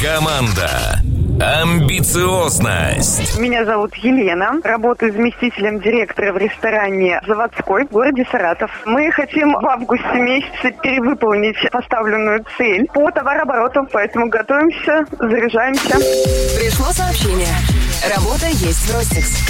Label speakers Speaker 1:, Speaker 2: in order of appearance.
Speaker 1: Команда. Амбициозность.
Speaker 2: Меня зовут Елена. Работаю заместителем директора в ресторане «Заводской» в городе Саратов. Мы хотим в августе месяце перевыполнить поставленную цель по товарообороту, поэтому готовимся, заряжаемся.
Speaker 3: Пришло сообщение. Работа есть в Ростикс.